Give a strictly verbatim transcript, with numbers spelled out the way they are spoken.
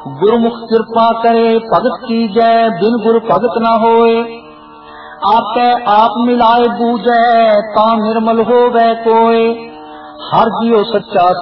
गुरुमुख कृपा करे भगत की जय, बिन गुरु भगत न होए। आपे आप मिलाए बूझे, ता निर्मल होवे कोय। हर जियो सच्चा